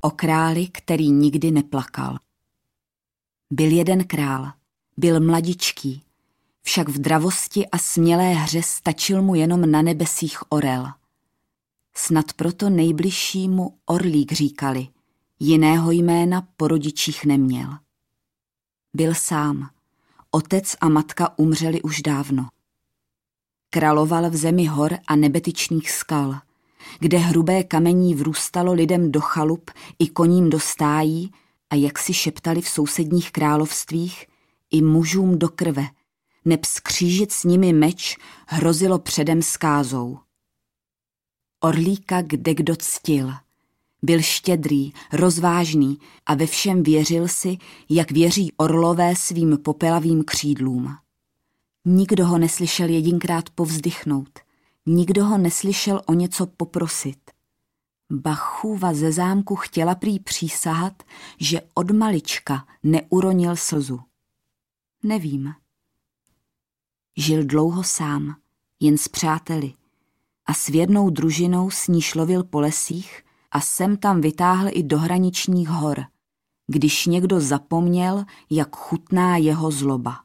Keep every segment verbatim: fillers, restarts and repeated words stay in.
O králi, který nikdy neplakal. Byl jeden král, byl mladičký, však v dravosti a smělé hře stačil mu jenom na nebesích orel. Snad proto nejbližšímu Orlík říkali, jiného jména po rodičích neměl. Byl sám, otec a matka umřeli už dávno. Královal v zemi hor a nebetyčných skal, kde hrubé kamení vrůstalo lidem do chalup i koním do stájí a jak si šeptali v sousedních královstvích, i mužům do krve, neb skřížit s nimi meč hrozilo předem skázou. Orlíka kdekdo ctil. Byl štědrý, rozvážný a ve všem věřil si, jak věří orlové svým popelavým křídlům. Nikdo ho neslyšel jedinkrát povzdychnout, nikdo ho neslyšel o něco poprosit. Ba chůva ze zámku chtěla prý přísahat, že od malička neuronil slzu. Nevím. Žil dlouho sám, jen s přáteli, a s věrnou družinou s níž lovil po lesích a sem tam vytáhl i do hraničních hor, když někdo zapomněl, jak chutná jeho zloba.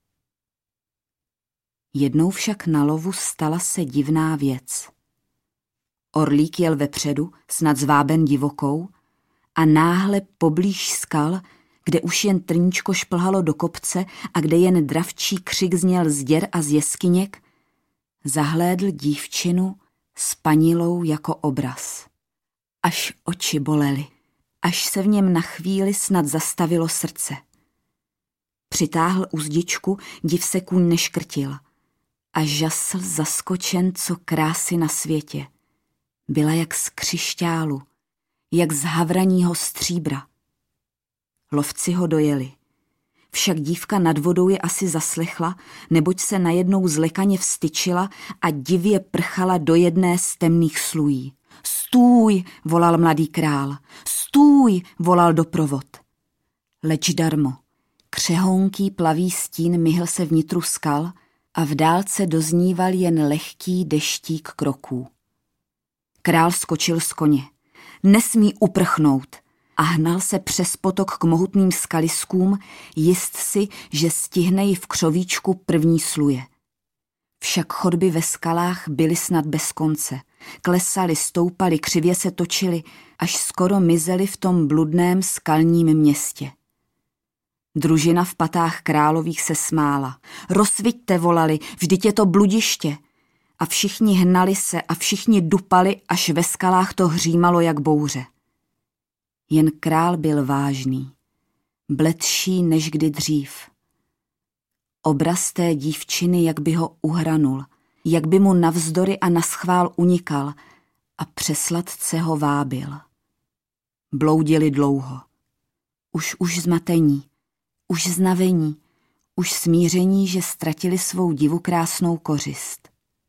Jednou však na lovu stala se divná věc. Orlík jel vepředu, snad zváben divokou, a náhle poblíž skal, kde už jen trníčko šplhalo do kopce a kde jen dravčí křik zněl z děr a z jeskyněk, zahlédl dívčinu spanilou jako obraz. Až oči bolely, až se v něm na chvíli snad zastavilo srdce. Přitáhl uzdičku, div se kůň neškrtil a žasl zaskočen, co krásy na světě. Byla jak z křišťálu, jak z havraního stříbra. Lovci ho dojeli. Však dívka nad vodou je asi zaslechla, neboť se najednou zlekaně vstyčila a divě prchala do jedné z temných slují. Stůj, volal mladý král, stůj, volal doprovod. Leč darmo. Křehounký plavý stín myhl se vnitru skal a v dálce dozníval jen lehký deštík kroků. Král skočil z koně. Nesmí uprchnout. A hnal se přes potok k mohutným skaliskům, jist si, že stihne ji v křovíčku první sluje. Však chodby ve skalách byly snad bez konce. Klesali, stoupali, křivě se točili, až skoro mizeli v tom bludném skalním městě. Družina v patách králových se smála. Rozsviťte, volali, vždyť je to bludiště. A všichni hnali se a všichni dupali, až ve skalách to hřímalo jak bouře. Jen král byl vážný, bledší než kdy dřív. Obraz té dívčiny, jak by ho uhranul, jak by mu navzdory a naschvál unikal a přesladce ho vábil. Bloudili dlouho. Už už zmatení, už znavení, už smíření, že ztratili svou divu krásnou kořist.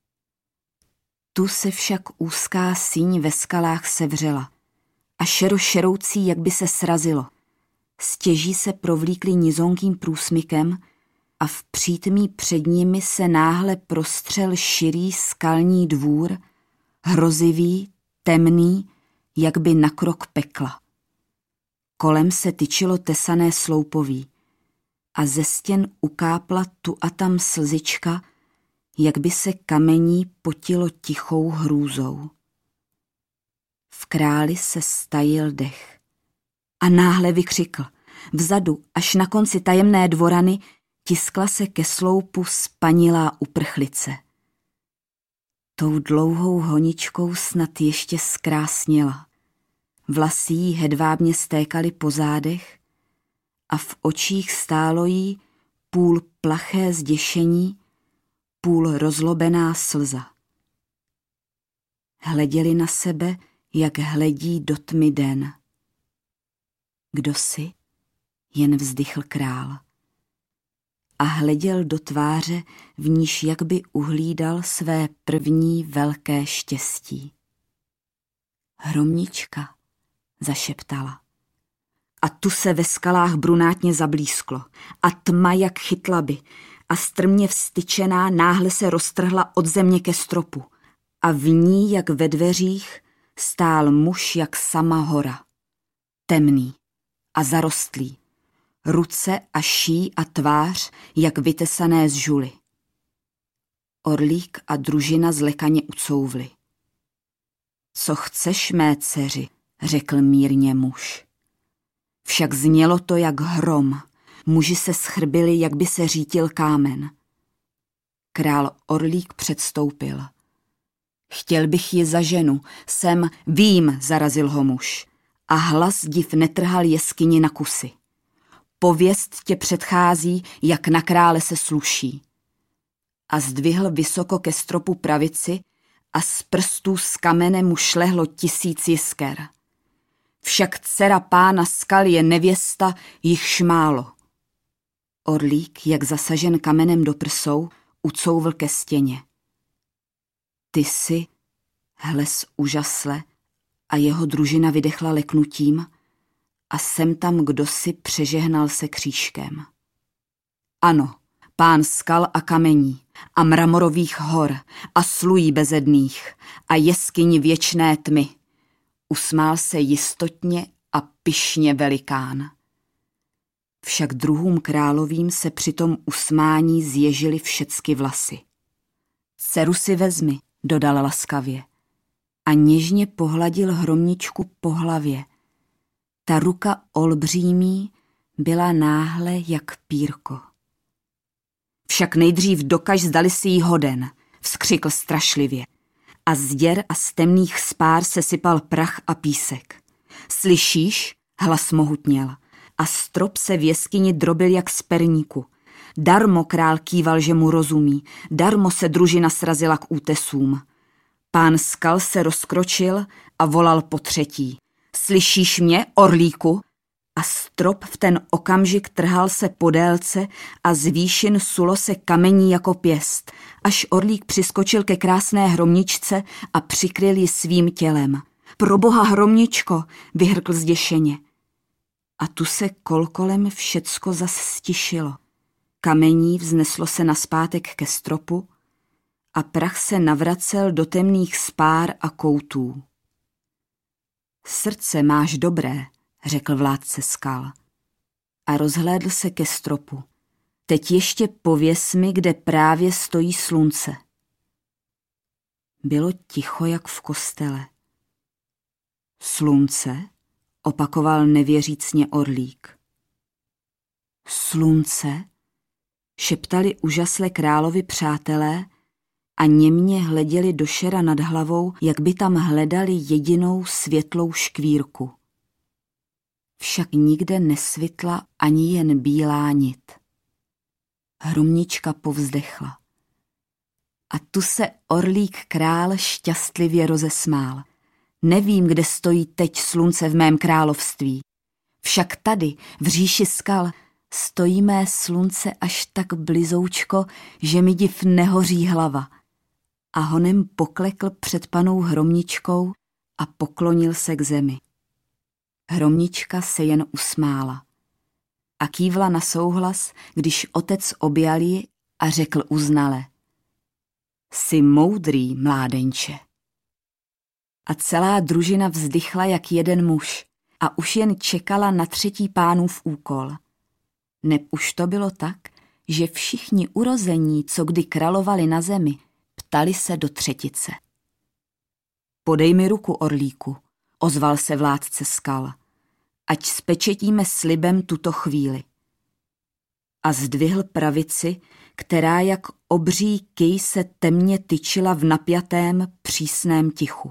Tu se však úzká síň ve skalách sevřela a šero šeroucí, jak by se srazilo. Stěží se provlíkli nizonkým průsmykem a v přítmí před nimi se náhle prostřel širý skalní dvůr, hrozivý, temný, jak by na krok pekla. Kolem se tyčilo tesané sloupoví a ze stěn ukápla tu a tam slzička, jak by se kamení potilo tichou hrůzou. V králi se stajil dech a náhle vykřikl. Vzadu, až na konci tajemné dvorany, tiskla se ke sloupu spanilá uprchlice. Tou dlouhou honičkou snad ještě zkrásněla. Vlasy jí hedvábně stékaly po zádech a v očích stálo jí půl plaché zděšení, půl rozlobená slza. Hleděli na sebe, jak hledí do tmy den. Kdo jsi? Jen vzdychl král. A hleděl do tváře, v níž jak by uhlídal své první velké štěstí. Hromnička, zašeptala. A tu se ve skalách brunátně zablísklo a tma jak chytlaby a strmě vstyčená náhle se roztrhla od země ke stropu a v ní jak ve dveřích stál muž jak sama hora. temný a zarostlý, ruce a ší a tvář jak vytesané z žuly. Orlík a družina zlekaně ucouvli. Co chceš, mé dceři, řekl mírně muž. Však znělo to jak hrom, muži se schrbili, jak by se řítil kámen. Král Orlík předstoupil. Chtěl bych ji za ženu, jsem, vím, zarazil ho muž. A hlas div netrhal jeskyni na kusy. Pověst tě předchází, jak na krále se sluší. A zdvihl vysoko ke stropu pravici a z prstů z kamene mu šlehlo tisíc jisker. Však dcera pána skal je nevěsta, jichž málo. Orlík, jak zasažen kamenem do prsou, ucouvl ke stěně. Ty jsi, hles úžasle, a jeho družina vydechla leknutím a sem tam kdosi přežehnal se křížkem. Ano, pán skal a kamení a mramorových hor a slují bezedných a jeskyni věčné tmy. Usmál se jistotně a pyšně velikán. Však druhům královým se při tom usmání zježily všecky vlasy. Dceru si vezmi, dodal laskavě. A něžně pohladil hromničku po hlavě. Ta ruka olbřímí byla náhle jak pírko. Však nejdřív dokaž, zdali si jí hoden, vzkřikl strašlivě. A z děr a z temných spár se sypal prach a písek. Slyšíš? Hlas mohutněl. A strop se v jeskyni drobil jak z perníku. Darmo král kýval, že mu rozumí. Darmo se družina srazila k útesům. Pán skal se rozkročil a volal po třetí. Slyšíš mě, orlíku? A strop v ten okamžik trhal se po délce a z výšin sulo se kamení jako pěst, až orlík přiskočil ke krásné hromničce a přikryl ji svým tělem. Proboha, hromničko, vyhrkl zděšeně. A tu se kolkolem všecko zas stišilo. Kamení vzneslo se naspátek ke stropu a prach se navracel do temných spár a koutů. Srdce máš dobré, řekl vládce skal. A rozhlédl se ke stropu. Teď ještě pověs mi, kde právě stojí slunce. Bylo ticho jak v kostele. Slunce? Opakoval nevěřícně orlík. Slunce? Šeptali úžasle královi přátelé a němně hleděli do šera nad hlavou, jak by tam hledali jedinou světlou škvírku. Však nikde nesvitla ani jen bílá nit. Hromnička povzdechla. A tu se orlík král šťastlivě rozesmál. Nevím, kde stojí teď slunce v mém království. Však tady, v říši skal, stojí mé slunce až tak blizoučko, že mi div nehoří hlava. A honem poklekl před panou hromničkou a poklonil se k zemi. Hromnička se jen usmála a kývla na souhlas, když otec objal ji a řekl uznale. Jsi moudrý, mládenče. A celá družina vzdychla jak jeden muž a už jen čekala na třetí pánův úkol. Neb už to bylo tak, že všichni urození, co kdy královali na zemi, ptali se do třetice. Podej mi ruku, orlíku, ozval se vládce skal, ať spečetíme slibem tuto chvíli. A zdvihl pravici, která jak obří kyj se temně tyčila v napjatém přísném tichu.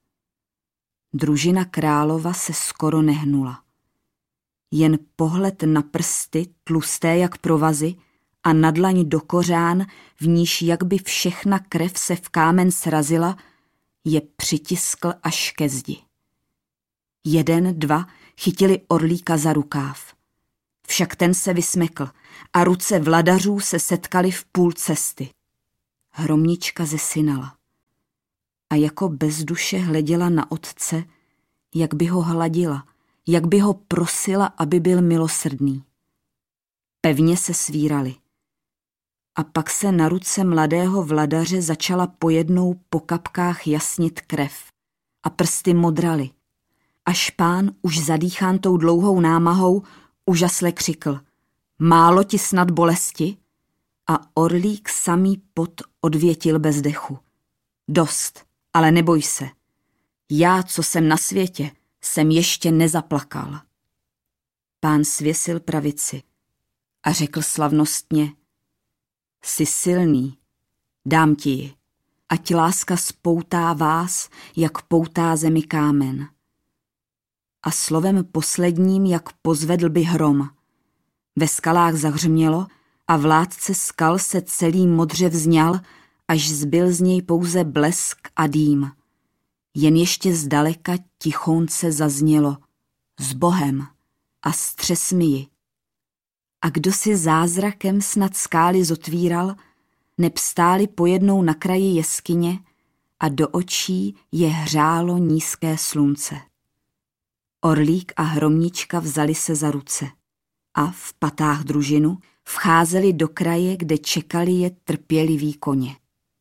Družina králova se skoro nehnula. Jen pohled na prsty, tlusté jak provazy, a na dlaň do kořán, v níž jak by všechna krev se v kámen srazila, je přitiskl až ke zdi. Jeden, dva chytili orlíka za rukáv. Však ten se vysmekl a ruce vladařů se setkaly v půl cesty. Hromnička zesynala a jako bez duše hleděla na otce, jak by ho hladila, jak by ho prosila, aby byl milosrdný. Pevně se svírali. A pak se na ruce mladého vladaře začala pojednou po kapkách jasnit krev a prsty modraly. Až pán, už zadýchán tou dlouhou námahou, úžasle křikl: Málo ti snad bolesti? A orlík samý pot odvětil bez dechu: Dost, ale neboj se. Já, co jsem na světě, jsem ještě nezaplakal. Pán svěsil pravici a řekl slavnostně: Jsi silný, dám ti ji, ať láska spoutá vás, jak poutá zemi kámen. A slovem posledním, jak pozvedl by hrom. Ve skalách zahřmělo a vládce skal se celý modře vzňal, až zbyl z něj pouze blesk a dým. Jen ještě zdaleka tichounce zaznělo: S Bohem a střes mi ji. A kdo si zázrakem snad skály zotvíral, neb stáli pojednou na kraji jeskyně a do očí je hřálo nízké slunce. Orlík a hromnička vzali se za ruce a v patách družinu vcházeli do kraje, kde čekali je trpěliví koně.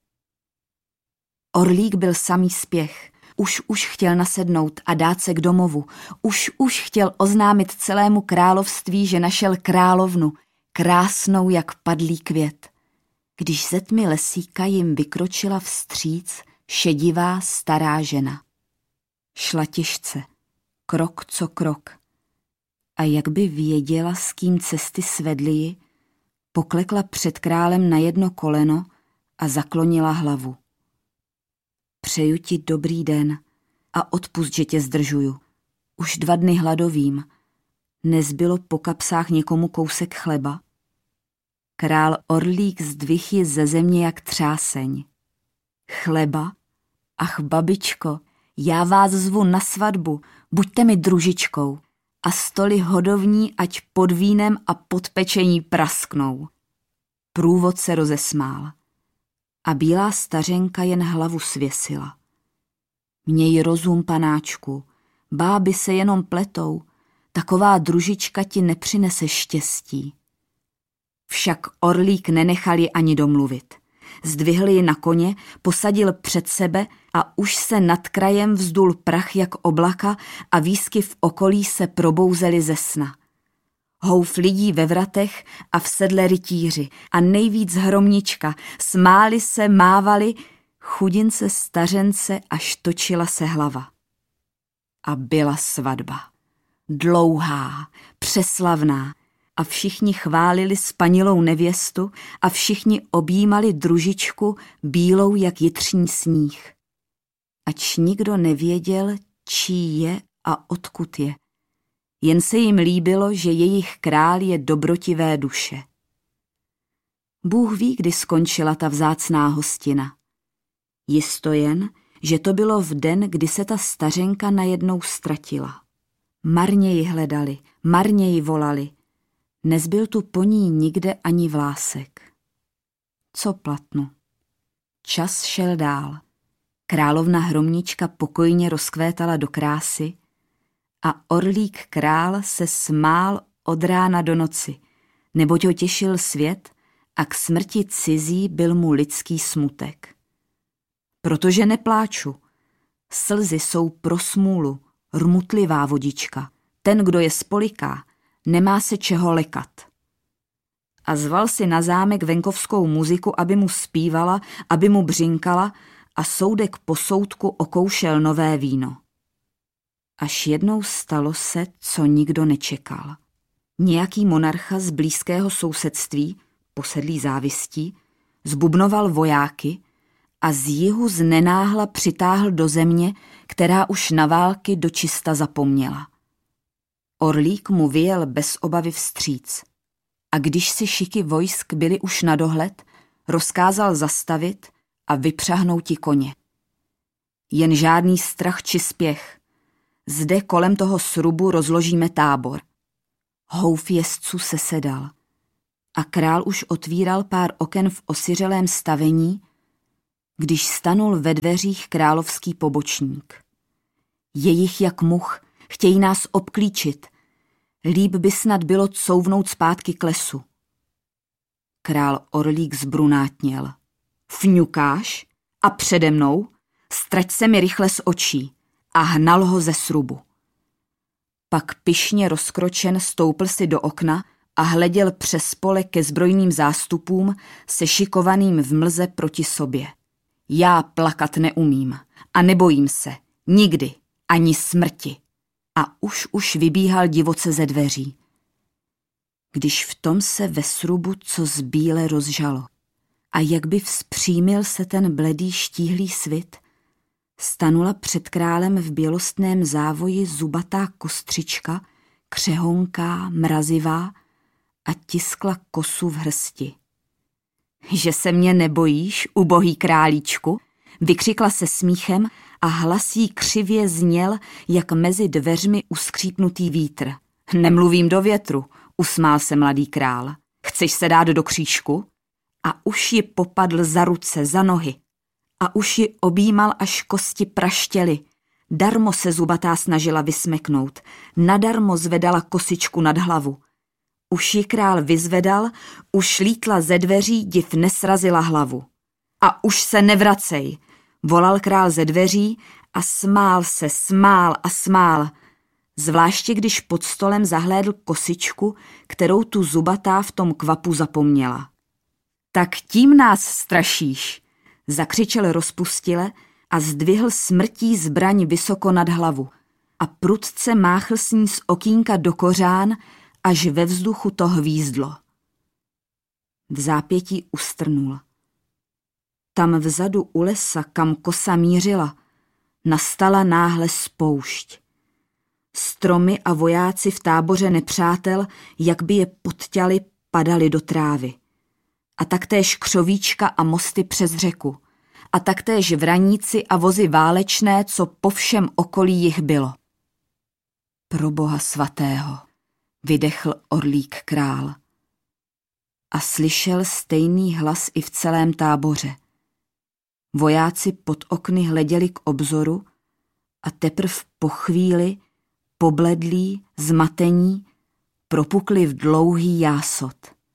Orlík byl samý spěch, už už chtěl nasednout a dát se k domovu, už už chtěl oznámit celému království, že našel královnu, krásnou jak padlý květ, když ze tmy lesíka jim vykročila vstříc šedivá stará žena. Šla těžce, krok co krok, a jak by věděla, s kým cesty svedly ji, poklekla před králem na jedno koleno a zaklonila hlavu. Přeju ti dobrý den a odpusť, že tě zdržuju. Už dva dny hladovým. Nezbylo po kapsách někomu kousek chleba? Král Orlík zdvih ji ze země jak třáseň. Chleba? Ach, babičko, já vás zvu na svatbu, buďte mi družičkou. A stoly hodovní, ať pod vínem a pod pečení prasknou. Průvod se rozesmál. A bílá stařenka jen hlavu svěsila. Měj rozum, panáčku, báby se jenom pletou, taková družička ti nepřinese štěstí. Však Orlík nenechal ji ani domluvit. Zdvihl ji na koně, posadil před sebe a už se nad krajem vzdul prach jak oblaka a výsky v okolí se probouzely ze sna. Houf lidí ve vratech a v sedle rytíři a nejvíc hromnička, smáli se, mávali, chudince stařence, až točila se hlava. A byla svatba. Dlouhá, přeslavná, a všichni chválili spanilou nevěstu a všichni objímali družičku bílou jak jitřní sníh. Ač nikdo nevěděl, čí je a odkud je. Jen se jim líbilo, že jejich král je dobrotivé duše. Bůh ví, kdy skončila ta vzácná hostina. Jisto jen, že to bylo v den, kdy se ta stařenka najednou ztratila. Marně ji hledali, marně ji volali. Nezbyl tu po ní nikde ani vlásek. Co platnu? Čas šel dál. Královna Hromnička pokojně rozkvétala do krásy a Orlík král se smál od rána do noci, neboť ho těšil svět a k smrti cizí byl mu lidský smutek. Protože nepláču. Slzy jsou pro smůlu, rmutlivá vodička. Ten, kdo je spoliká, nemá se čeho lekat. A zval si na zámek venkovskou muziku, aby mu zpívala, aby mu břinkala a soudek po soudku okoušel nové víno. Až jednou stalo se, co nikdo nečekal. Nějaký monarcha z blízkého sousedství, posedlý závistí, zbubnoval vojáky a z jihu znenáhla přitáhl do země, která už na války dočista zapomněla. Orlík mu vyjel bez obavy vstříc. A když si šiky vojsk byly už na dohled, rozkázal zastavit a vypřahnouti koně. Jen žádný strach či spěch. Zde kolem toho srubu rozložíme tábor. Houf jezdců se sedal. A král už otvíral pár oken v osiřelém stavení, když stanul ve dveřích královský pobočník. Je jich jak much, chtějí nás obklíčit. Líp by snad bylo couvnout zpátky k lesu. Král Orlík zbrunátněl. Fňukáš? A přede mnou? Strať se mi rychle z očí. A hnal ho ze srubu. Pak pyšně rozkročen stoupl si do okna a hleděl přes pole ke zbrojným zástupům sešikovaným v mlze proti sobě. Já plakat neumím a nebojím se, nikdy, ani smrti. A už už vybíhal divoce ze dveří. Když v tom se ve srubu co zbíle rozžalo a jak by vzpřímil se ten bledý štíhlý svit, stanula před králem v bělostném závoji zubatá kostřička, křehonká, mrazivá a tiskla kosu v hrsti. Že se mě nebojíš, ubohý králíčku? Vykřikla se smíchem a hlas jí křivě zněl, jak mezi dveřmi uskřípnutý vítr. Nemluvím do větru, usmál se mladý král. Chceš se dát do křížku? A už ji popadl za ruce, za nohy. A už ji objímal, až kosti praštěly. Darmo se zubatá snažila vysmeknout, nadarmo zvedala kosičku nad hlavu. Už ji král vyzvedal, už lítla ze dveří, div nesrazila hlavu. A už se nevracej, volal král ze dveří a smál se, smál a smál. Zvláště když pod stolem zahlédl kosičku, kterou tu zubatá v tom kvapu zapomněla. Tak tím nás strašíš, zakřičel rozpustile a zdvihl smrtí zbraň vysoko nad hlavu a prudce máchl s ní z okýnka do kořán, až ve vzduchu to hvízdlo. V zápětí ustrnul. Tam vzadu u lesa, kam kosa mířila, nastala náhle spoušť. Stromy a vojáci v táboře nepřátel, jak by je podťali, padali do trávy. A taktéž křovíčka a mosty přes řeku. A taktéž vraníci a vozy válečné, co po všem okolí jich bylo. Pro Boha svatého, vydechl orlík král. A slyšel stejný hlas i v celém táboře. Vojáci pod okny hleděli k obzoru a teprv po chvíli, pobledlí, zmatení, propukli v dlouhý jásot.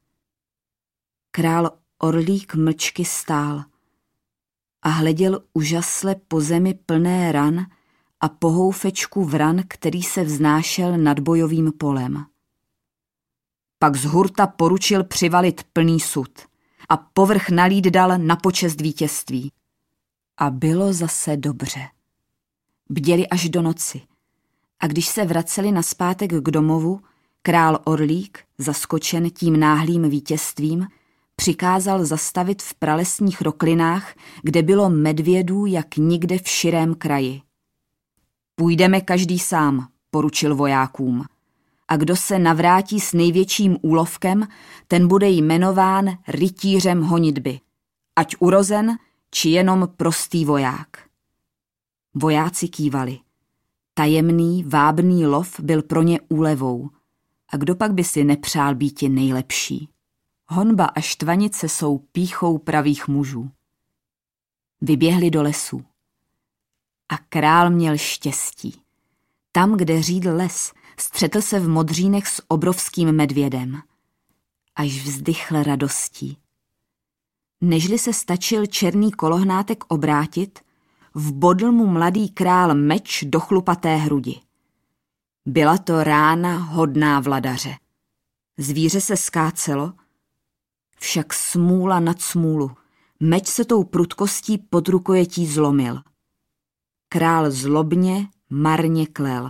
Král orlík mlčky stál a hleděl úžasle po zemi plné ran a po houfečku vran, který se vznášel nad bojovým polem. Pak z hurta poručil přivalit plný sud a povrch nalít dal na počest vítězství. A bylo zase dobře. Bděli až do noci a když se vraceli nazpátek k domovu, král Orlík, zaskočen tím náhlým vítězstvím, přikázal zastavit v pralesních roklinách, kde bylo medvědů jak nikde v širém kraji. Půjdeme každý sám, poručil vojákům. A kdo se navrátí s největším úlovkem, ten bude jmenován rytířem honitby, ať urozen, či jenom prostý voják. Vojáci kývali. Tajemný, vábný lov byl pro ně úlevou. A kdo pak by si nepřál býti nejlepší? Honba a štvanice jsou pýchou pravých mužů. Vyběhli do lesu. A král měl štěstí. Tam, kde řídl les, střetl se v modřínech s obrovským medvědem. Až vzdychl radostí. Nežli se stačil černý kolohnátek obrátit, vbodl mu mladý král meč do chlupaté hrudi. Byla to rána hodná vladaře. Zvíře se skácelo, však smůla nad smůlu. Meč se tou prudkostí pod rukojetí zlomil. Král zlobně, marně klel.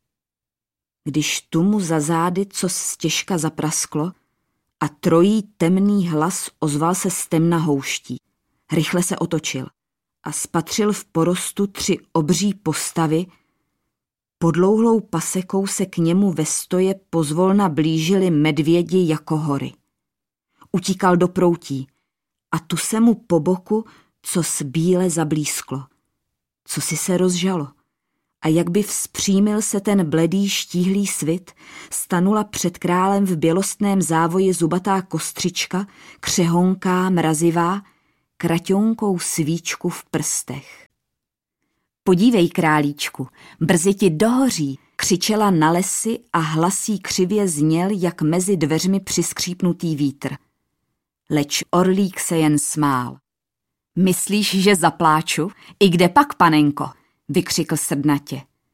Když tu mu za zády co stěžka zaprasklo a trojí temný hlas ozval se z temna houští. Rychle se otočil a spatřil v porostu tři obří postavy. Podlouhlou pasekou se k němu ve stoje pozvolna blížili medvědi jako hory. Utíkal do proutí a tu se mu po boku co bíle zablísklo. Co si se rozžalo? A jak by vzpřímil se ten bledý štíhlý svit, stanula před králem v bělostném závoji zubatá kostřička, křehonká, mrazivá, kraťonkou svíčku v prstech. Podívej, králíčku, brzy ti dohoří, křičela na lesy a hlasí křivě zněl, jak mezi dveřmi přiskřípnutý vítr. Leč orlík se jen smál. Myslíš, že zapláču? I kde pak, panenko? Vykřikl srdnatě.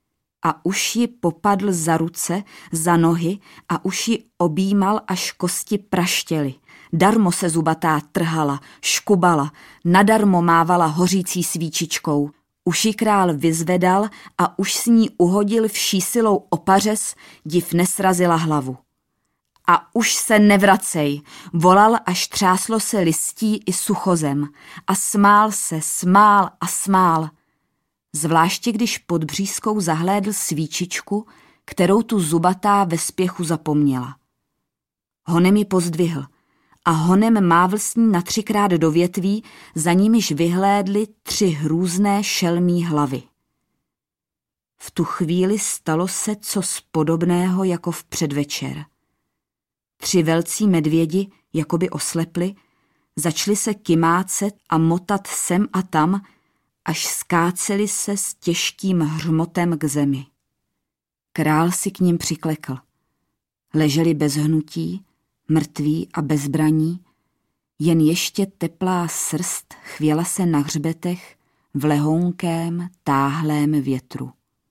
a už ji popadl za ruce, za nohy a už ji objímal, až kosti praštěly. Darmo se zubatá trhala, škubala, nadarmo mávala hořící svíčičkou. Už ji král vyzvedal a už s ní uhodil vší silou o pařez, div nesrazila hlavu. A už se nevracej, volal, až třáslo se listí i suchozem a smál se, smál a smál. Zvláště když pod břízkou zahlédl svíčičku, kterou tu zubatá ve spěchu zapomněla. Honem ji pozdvihl a honem mávl s ní na třikrát do větví, za nimiž vyhlédly tři hrůzné šelmí hlavy. V tu chvíli stalo se cos podobného jako v předvečer. Tři velcí medvědi, jakoby oslepli, začali se kymácet a motat sem a tam, až skáceli se s těžkým hřmotem k zemi. Král si k nim přiklekl. Leželi bez hnutí, mrtví a bez zbraní, jen ještě teplá srst chvěla se na hřbetech v lehounkém, táhlém větru.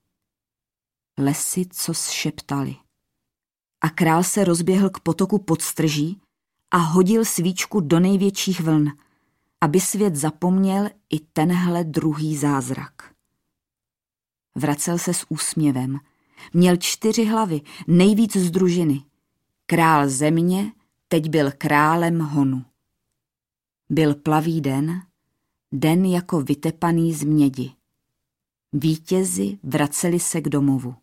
Lesy cos šeptali. A král se rozběhl k potoku podstrží a hodil svíčku do největších vln, aby svět zapomněl i tenhle druhý zázrak. Vracel se s úsměvem. Měl čtyři hlavy, nejvíc z družiny. Král země teď byl králem honu. Byl plavý den, den jako vytepaný z mědi. Vítězi vraceli se k domovu.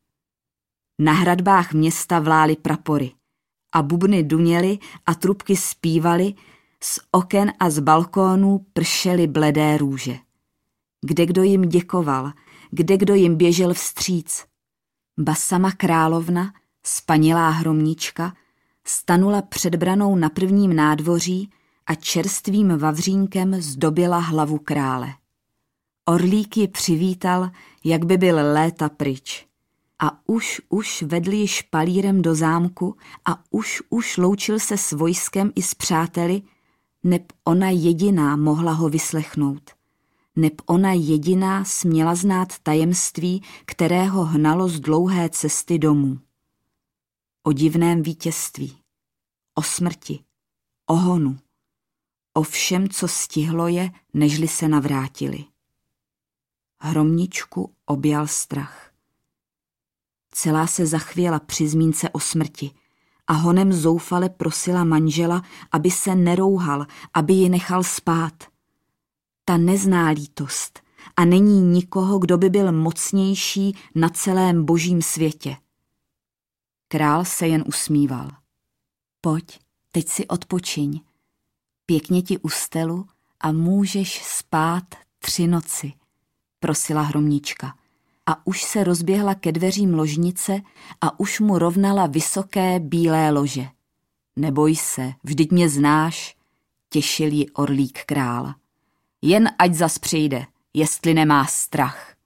Na hradbách města vlály prapory a bubny duněly a trubky zpívaly, z oken a z balkónů pršely bledé růže. Kdekdo jim děkoval, kdekdo jim běžel vstříc. Ba sama královna, spanilá hromnička, stanula před branou na prvním nádvoří a čerstvým vavřínkem zdobila hlavu krále. Orlík ji přivítal, jak by byl léta pryč. A už, už vedl ji špalírem do zámku a už, už loučil se s vojskem i s přáteli, neb ona jediná mohla ho vyslechnout. Neb ona jediná směla znát tajemství, které ho hnalo z dlouhé cesty domů. O divném vítězství, o smrti, o honu, o všem, co stihlo je, nežli se navrátili. Hromničku objal strach. Celá se zachvěla při zmínce o smrti a honem zoufale prosila manžela, aby se nerouhal, aby ji nechal spát. Ta nezná lítost a není nikoho, kdo by byl mocnější na celém božím světě. Král se jen usmíval. Pojď, teď si odpočiň. Pěkně ti ustelu a můžeš spát tři noci, prosila hromnička. A už se rozběhla ke dveřím ložnice a už mu rovnala vysoké bílé lože. Neboj se, vždyť mě znáš, těšil ji orlík král. Jen ať zas přijde, jestli nemá strach.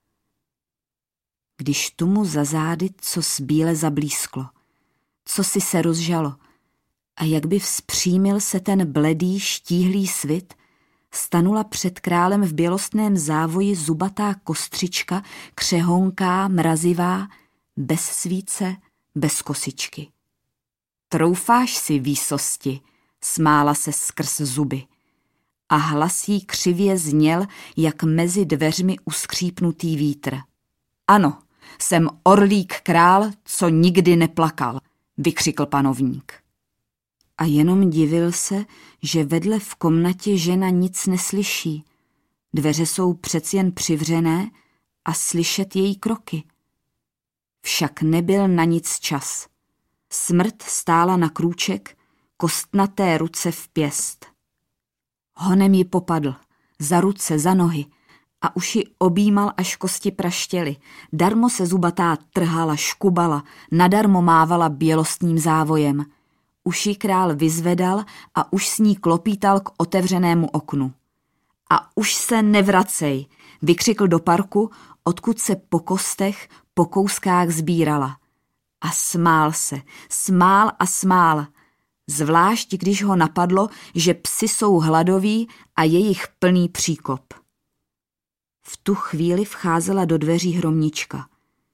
Když tu mu za zády cos bíle zablísklo, co si se rozžalo a jak by vzpřímil se ten bledý štíhlý svit, stanula před králem v bělostném závoji zubatá kostřička, křehonká, mrazivá, bez svíce, bez kosičky. Troufáš si, výsosti, smála se skrz zuby. A hlas jí křivě zněl, jak mezi dveřmi uskřípnutý vítr. Ano, jsem orlík král, co nikdy neplakal, vykřikl panovník. A jenom divil se, že vedle v komnatě žena nic neslyší. Dveře jsou přeci jen přivřené a slyšet její kroky. Však nebyl na nic čas. Smrt stála na krůček, kostnaté ruce v pěst. Honem ji popadl, za ruce, za nohy, a už ji objímal, až kosti praštěly. Darmo se zubatá trhala, škubala, nadarmo mávala bělostným závojem. Už ji král vyzvedal a už s ní klopítal k otevřenému oknu. A už se nevracej, vykřikl do parku, odkud se po kostech, po kouskách sbírala. A smál se, smál a smál, zvlášť když ho napadlo, že psi jsou hladoví a jejich plný příkop. V tu chvíli vcházela do dveří hromnička.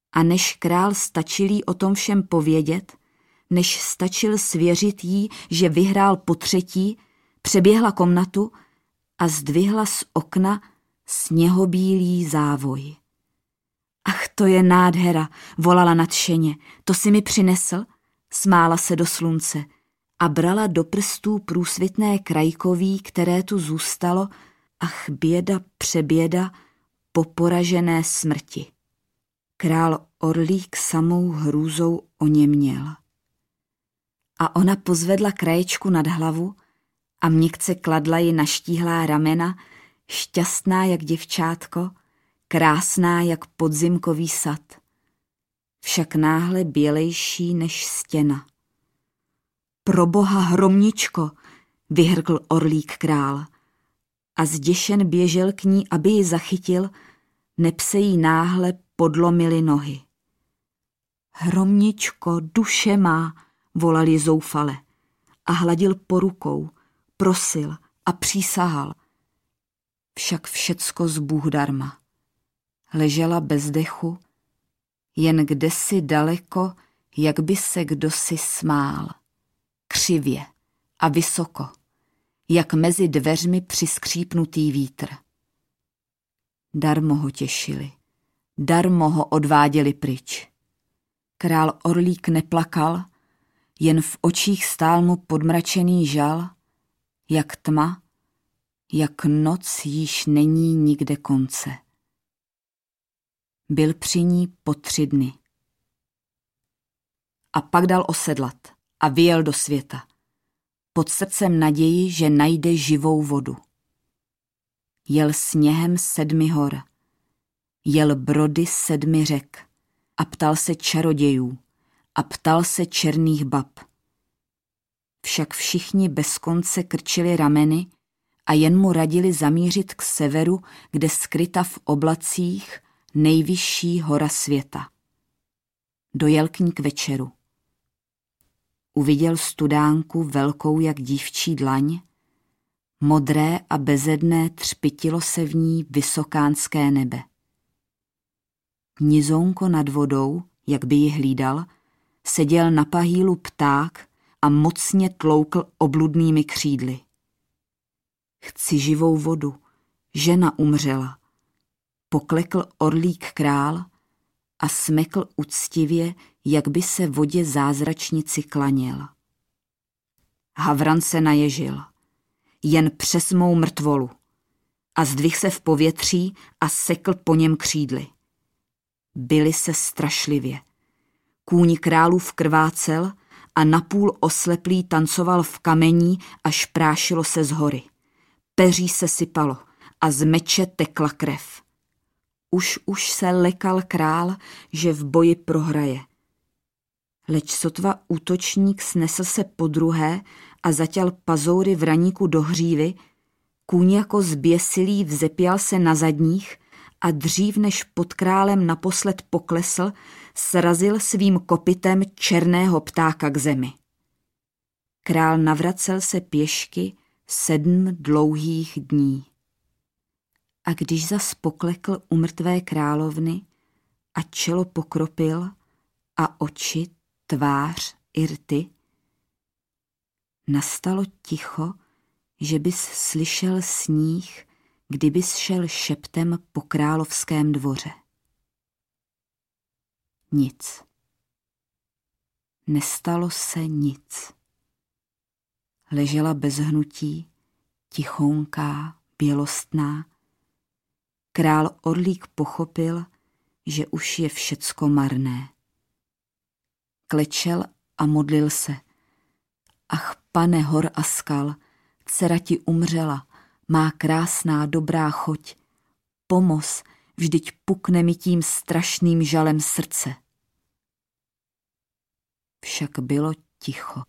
A než král stačil jí o tom všem povědět, než stačil svěřit jí, že vyhrál po třetí, přeběhla komnatu a zdvihla z okna sněhobílý závoj. Ach, to je nádhera, volala nadšeně, to si mi přinesl? Smála se do slunce a brala do prstů průsvitné krajkoví, které tu zůstalo, ach, běda, přeběda, po poražené smrti. Král Orlík samou hrůzou oněměl. A ona pozvedla kraječku nad hlavu a měkce kladla ji na štíhlá ramena, šťastná jak děvčátko, krásná jak podzimkový sad. Však náhle bělejší než stěna. Proboha, hromničko, vyhrkl Orlík král a zděšen běžel k ní, aby ji zachytil, neb se jí náhle podlomily nohy. Hromničko, duše má, volali zoufale a hladil po rukou, prosil a přísahal. Však všecko zbůh darma. Ležela bez dechu, jen kdesi daleko, jak by se kdosi smál. Křivě a vysoko, jak mezi dveřmi přiskřípnutý vítr. Darmo ho těšili, darmo ho odváděli pryč. Král Orlík neplakal, jen v očích stál mu podmračený žal, jak tma, jak noc již není nikde konce. Byl při ní po tři dny. A pak dal osedlat a vyjel do světa, pod srdcem naději, že najde živou vodu. Jel sněhem sedmi hor, jel brody sedmi řek a ptal se čarodějů a ptal se černých bab. Však všichni bez konce krčili rameny a jen mu radili zamířit k severu, kde skryta v oblacích nejvyšší hora světa. Dojel k ní k večeru. Uviděl studánku velkou jak dívčí dlaň, modré a bezedné třpitilo se v ní vysokánské nebe. Nizounko nad vodou, jak by ji hlídal, seděl na pahýlu pták a mocně tloukl obludnými křídly. Chci živou vodu, žena umřela. Poklekl Orlík král a smekl uctivě, jak by se vodě zázračnici klaněl. Havran se naježil, jen přes mou mrtvolu, a zdvih se v povětří a sekl po něm křídly. Byli se strašlivě. Kůň králův krvácel a napůl osleplý tancoval v kamení, až prášilo se z hory. Peří se sypalo a z meče tekla krev. Už už se lekal král, že v boji prohraje. Leč sotva útočník snesl se podruhé a zatěl pazoury vraníku do hřívy, kůň jako zběsilý vzepěl se na zadních a dřív než pod králem naposled poklesl, srazil svým kopytem černého ptáka k zemi. Král navracel se pěšky sedm dlouhých dní. A když zas poklekl u mrtvé královny a čelo pokropil a oči, tvář i rty, nastalo ticho, že bys slyšel sníh, kdybys šel šeptem po královském dvoře. Nic. Nestalo se nic. Ležela bez hnutí, tichounká, bělostná. Král Orlík pochopil, že už je všecko marné. Klečel a modlil se. Ach, pane hor a skal, dcera ti umřela, má krásná dobrá choť. Pomoz, vždyť pukne mi tím strašným žalem srdce. Však bylo ticho.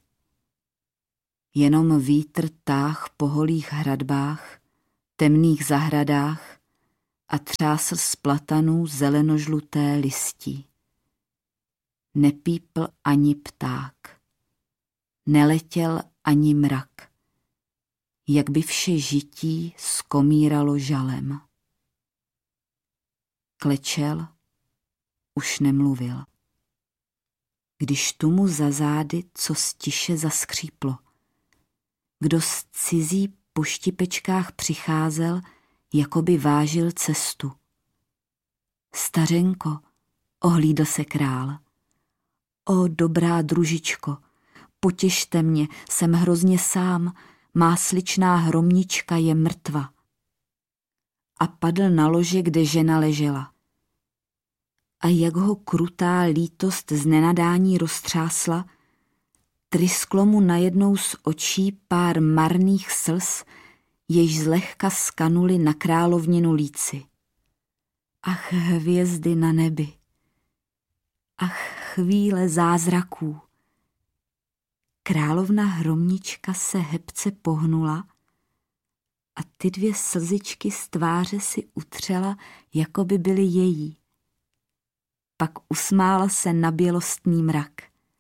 Jenom vítr táh po holých hradbách, temných zahradách a třásl z platanů zelenožluté listí. Nepípl ani pták. Neletěl ani mrak. Jak by vše žití skomíralo žalem. Klečel, už nemluvil. Když tu mu za zády co stiše zaskříplo. Kdo z cizí po štipečkách přicházel, jako by vážil cestu. Stařenko, ohlídl se král. O, dobrá družičko, potěšte mě, jsem hrozně sám, má sličná hromnička je mrtva. A padl na lože, kde žena ležela. A jak ho krutá lítost z nenadání roztřásla, trysklo mu najednou z očí pár marných slz, jež zlehka skanuli na královninu líci. Ach, hvězdy na nebi! Ach, chvíle zázraků! Královna hromnička se hebce pohnula a ty dvě slzičky z tváře si utřela, jako by byly její. Pak usmála se na bělostný mrak.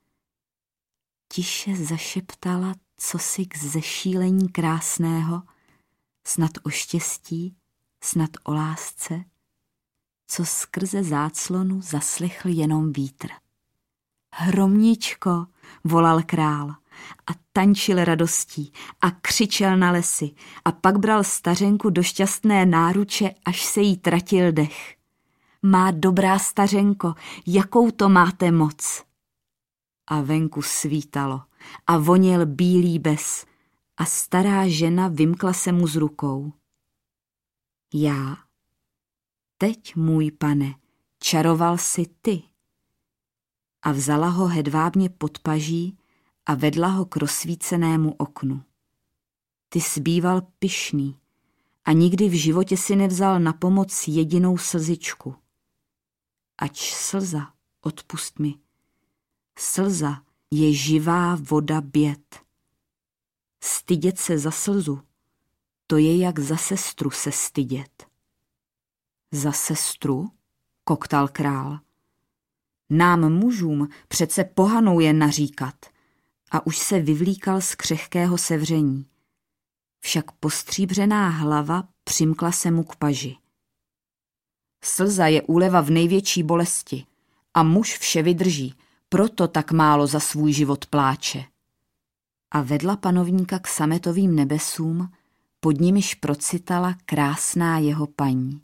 Tiše zašeptala cosi k zešílení krásného, snad o štěstí, snad o lásce, co skrze záclonu zaslechl jenom vítr. Hromničko, volal král a tančil radostí a křičel na lesy a pak bral stařenku do šťastné náruče, až se jí tratil dech. Má dobrá stařenko, jakou to máte moc. A venku svítalo a voněl bílý bes a stará žena vymkla se mu z rukou. Já, teď, můj pane, čaroval si ty. A vzala ho hedvábně pod paží a vedla ho k rozsvícenému oknu. Ty zbýval pyšný a nikdy v životě si nevzal na pomoc jedinou slzičku. Ač slza, odpust mi, slza je živá voda běd. Stydět se za slzu, to je jak za sestru se stydět. Za sestru? Koktal král. Nám mužům přece pohanou jen naříkat. A už se vyvlíkal z křehkého sevření. Však postříbřená hlava přimkla se mu k paži. Slza je úleva v největší bolesti a muž vše vydrží, proto tak málo za svůj život pláče. A vedla panovníka k sametovým nebesům, pod nimiž procitala krásná jeho paní.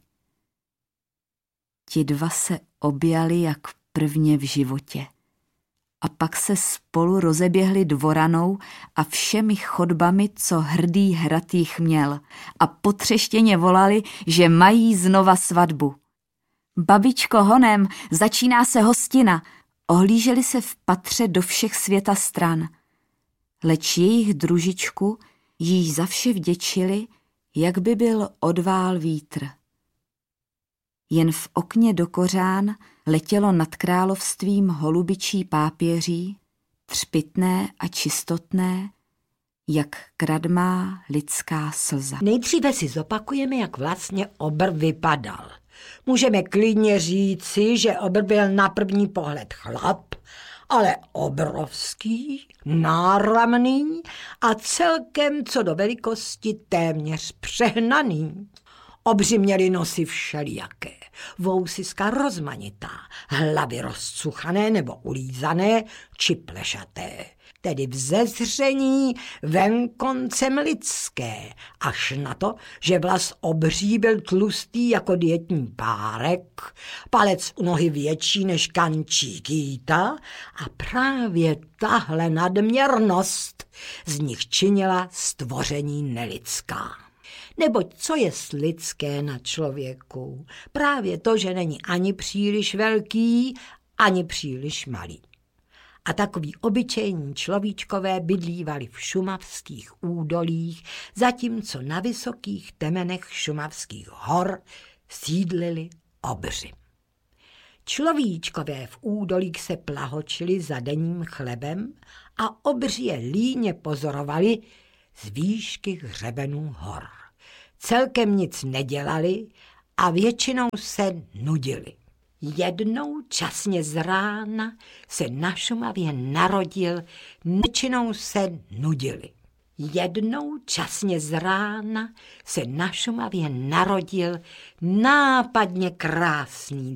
Ti dva se objali jak prvně v životě. A pak se spolu rozeběhli dvoranou a všemi chodbami, co hrdý hrad jich měl, a potřeštěně volali, že mají znova svatbu. Babičko, honem, začíná se hostina. Ohlíželi se v patře do všech světa stran. Leč jejich družičku již za vše vděčili, jak by byl odvál vítr. Jen v okně do kořán letělo nad královstvím holubičí pápěří, třpitné a čistotné, jak kradmá lidská slza. Nejdříve si zopakujeme, jak vlastně obr vypadal. Můžeme klidně říci, že obr byl na první pohled chlap, ale obrovský, náramný a celkem co do velikosti téměř přehnaný. Obři měli nosy všelijaké, vousiska rozmanitá, hlavy rozcuchané nebo ulízané či plešaté, tedy vzezření venkoncem lidské, až na to, že vlas obří byl tlustý jako dietní párek, palec u nohy větší než kančík jíta a právě tahle nadměrnost z nich činila stvoření nelidská. Neboť co je lidské na člověku? Právě to, že není ani příliš velký, ani příliš malý. A takoví obyčejní človíčkové bydlívali v šumavských údolích, zatímco na vysokých temenech šumavských hor sídlili obři. Človíčkové v údolích se plahočili za denním chlebem a obři je líně pozorovali z výšky hřebenů hor. Celkem nic nedělali a většinou se nudili. Jednou časně z rána se na Šumavě narodil, většinou se nudili. Jednou časně z rána se na Šumavě narodil nápadně krásný